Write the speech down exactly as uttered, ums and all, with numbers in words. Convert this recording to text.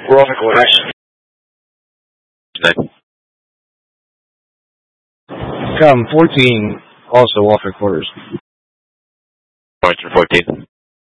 We're off at quarters. Come fourteen, also off at quarters. Points for fourteen.